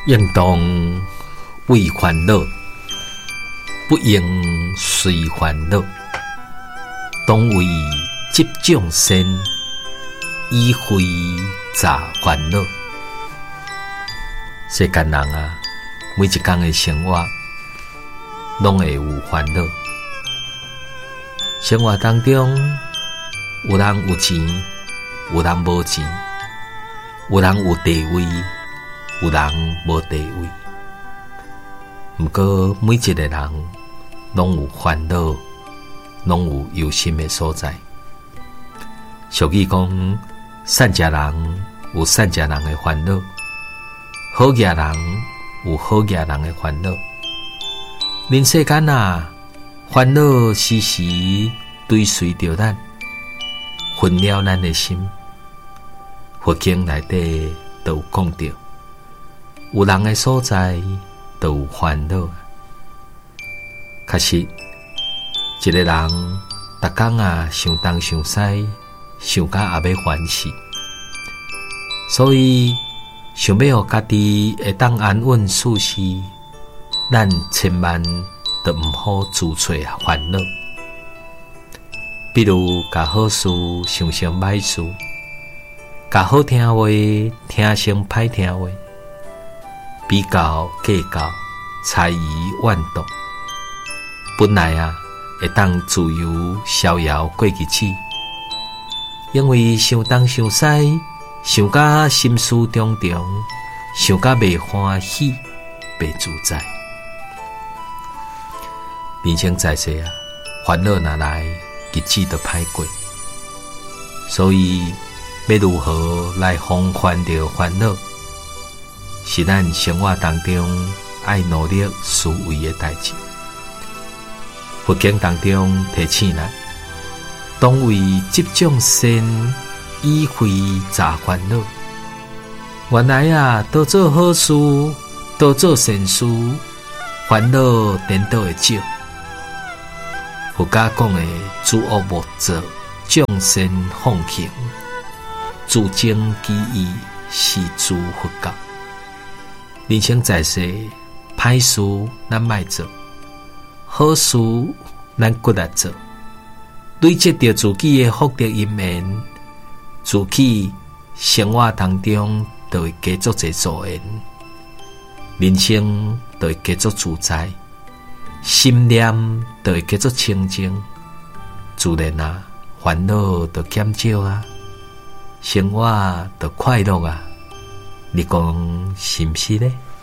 应当为烦恼，不应随烦恼。当为集众生，以非杂烦恼。世间人啊，每一天的生活，拢会有烦恼。生活当中，有人有钱，有人无钱；有人有地位，有人无地位。不过，每一个人拢有烦恼，拢有忧心的所在。俗语讲，善食人有善食人的烦恼，好业人有好业人的烦恼。人世间啊，烦恼时时追随着咱，困扰咱的心。佛经内底都有讲到，有人的所在都有烦恼。确实，一个人逐天啊想东想西，想甲也要烦死，所以想要互家己会当安稳舒适，咱千万都毋好自找烦恼。比如，甲好事想成歹事，甲好听话听成歹听话，比较计较，猜疑妄动。本来啊，会当自由逍遥过日子，因为想东想西，想甲心事重重，想甲袂欢喜，袂自在。人生在世啊，烦恼若来，日子就歹过。所以，要如何来防范着烦恼，是咱生活当中爱努力思维的代志。佛经当中提醒咱，当为集众生，以非杂烦恼。原来啊，多做好事，多做善事，烦恼颠倒会少。佛家讲的诸恶莫作，众生放轻，自净其意，是诸佛教。人生在世，歹事咱莫做，好事咱搁来做。累积着自己的福德因缘，自己生活当中就会加足侪助缘，人生就会加足自在。心念就会叫做清净，自然啊，烦恼就减少啊，生活就快乐啊。你讲是不是呢？